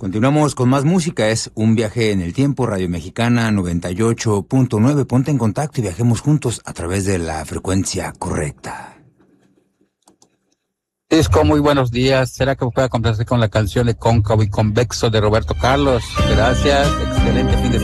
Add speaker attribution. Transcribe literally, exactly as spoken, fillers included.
Speaker 1: Continuamos con más música, es Un Viaje en el Tiempo, Radio Mexicana noventa y ocho punto nueve. Ponte en contacto y viajemos juntos a través de la frecuencia correcta.
Speaker 2: Disco, muy buenos días. ¿Será que me pueda complacer con la canción de Cóncavo y Convexo de Roberto Carlos? Gracias, excelente fin de semana.